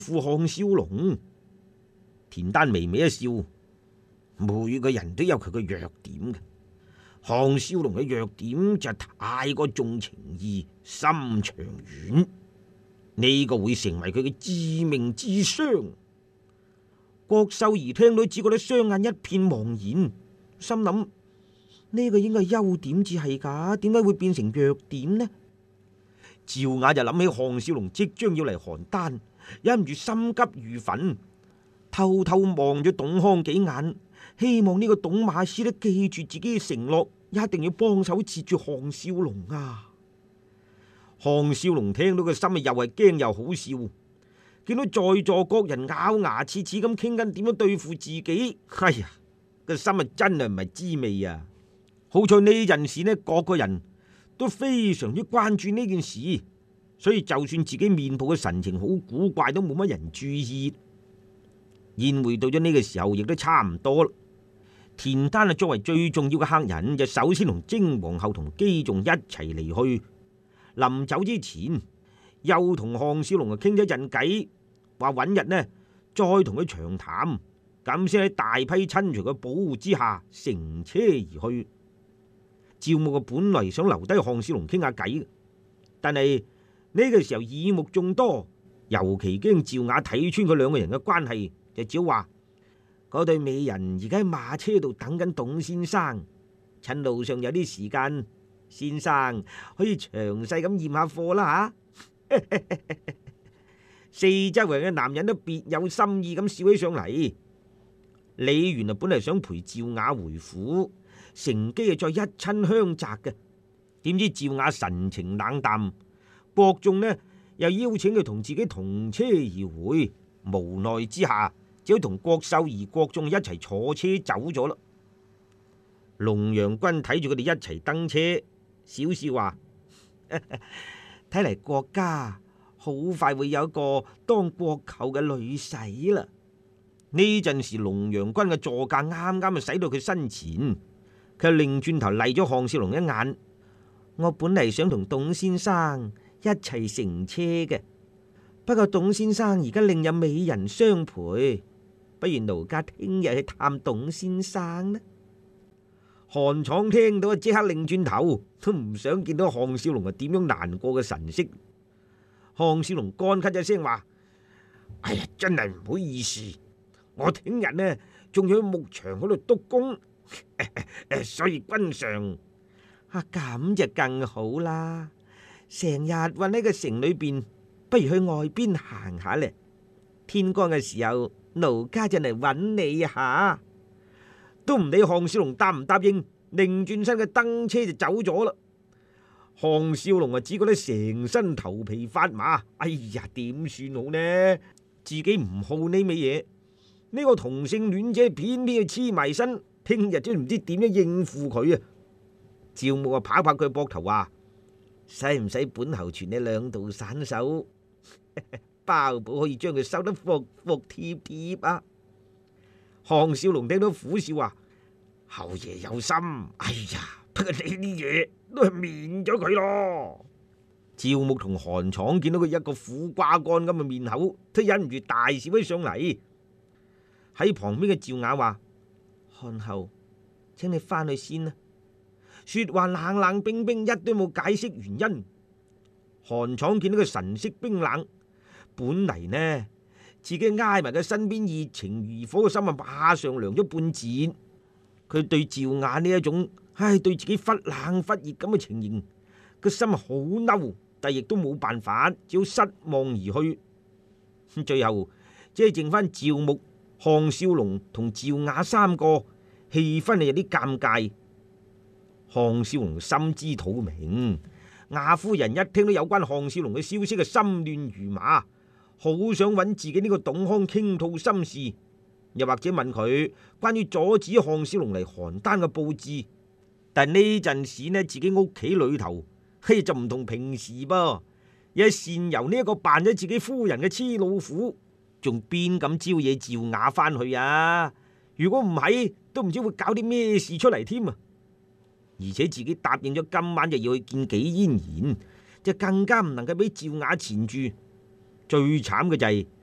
負項少龍。田丹微微一笑，每個人都有佢嘅弱點嘅。項少龍嘅弱點就係太過重情義，心長遠，呢個會成為佢嘅致命之傷。郭秀儀聽到只覺得雙眼一片茫然，心諗呢個應該係優點至係噶，點解會變成弱點呢？趙雅就諗起項少龍即將要嚟邯鄲，忍唔住心急如焚，偷偷望咗董康幾眼，希望呢個董馬師都記住自己嘅承諾，一定要幫手截住項少龍啊！項少龍聽到個心又係驚又好笑，見到在座各人咬牙切齒咁傾緊點樣對付自己，哎呀，個心啊真係唔係滋味啊！好在呢陣時呢，各個人都非常之關注呢件事，所以就算自己面部嘅神情好古怪，都冇乜人注意。宴會到咗呢個時候，亦都差唔多啦。田丹啊，作為最重要嘅客人，就首先同精皇后同姬仲一齊離去。臨走之前，又同項少龍啊傾咗一陣偈，話揾日呢再同佢長談，咁先喺大批親隨嘅保護之下乘車而去。趙牧啊本來想留低項少龍傾下偈，但係呢個時候耳目眾多，尤其驚趙雅睇穿佢兩個人嘅關係，就只話嗰對美人而家喺馬車度等緊董先生，趁路上有啲時間，先生可以詳細咁驗下貨啦吓。四周圍嘅男人都別有心意咁笑起上嚟。李元啊本嚟想陪趙雅回府，乘機再一親相澤嘅，點知趙雅神情冷淡，博仲呢又邀請佢同自己同車而回，無奈之下只好同郭秀儀、郭仲一齊坐車走咗啦。龍陽君睇住佢哋一齊登車，小笑話：睇嚟郭家好快會有一個當國舅嘅女婿啦。呢陣時龍陽君嘅座駕啱啱就駛到佢身前，佢擰轉頭嚟咗項少龍一眼。我本嚟想同董先生一齊乘車嘅，不過董先生而家另有美人相陪，不如奴家聽日去探董先生呢？韓闖聽到即刻擰轉頭，都唔想見到項少龍係點樣難過嘅神色。項少龍乾咳一聲話：哎呀，真係唔好意思，我聽日呢仲要去牧場嗰度督工，所以君上咁就更好啦。成日混喺個城裏邊，不如去外邊行下咧。天光嘅時候，奴家就嚟揾你下。都唔理項少龍答唔答應，擰轉身嘅登車就走咗啦。項少龍啊，只覺得成身頭皮發麻，哎呀，點算好呢？自己唔好呢味嘢，呢個同性戀者偏偏要黐埋身，聽日都唔知點樣應付佢啊！趙牧啊，拍拍佢膊頭話：使唔使本侯傳你兩道散手？包保可以將佢收得服服帖帖啊！項少龍聽到苦笑話：侯爺有心，哎呀，不過你啲嘢都係免咗佢咯。趙牧同韓闖見到佢一個苦瓜乾咁嘅面口，都忍唔住大笑起上嚟。喺旁邊嘅趙雅話：漢后，請你翻去先啦。說話冷冷冰冰，一都冇解釋原因。韓闖見到佢神色冰冷，本嚟呢自己挨埋佢身邊熱情如火嘅心啊，馬上涼咗半截。佢對趙雅呢一種對自己忽冷忽熱咁嘅情形，個心好嬲，但亦都冇辦法，只好失望而去。最後即係剩翻趙牧、項少龍同趙雅三個，氣氛有啲尷尬。項少龍心知肚明，雅夫人一聽到有關項少龍嘅消息，就心亂如麻，好想揾自己呢個董康傾吐心事，又或者問佢關於阻止項少龍嚟邯鄲嘅布置。但呢陣時呢，自己屋企裏頭就唔同平時噃，有善由呢一個扮咗自己夫人嘅黐老虎，仲邊敢招惹趙雅翻去啊？如果唔係，都唔知會搞啲咩事出嚟添啊！而且自己答應咗今晚就要去見紀嫣然，就更加唔能夠俾趙雅纏住。最慘嘅就係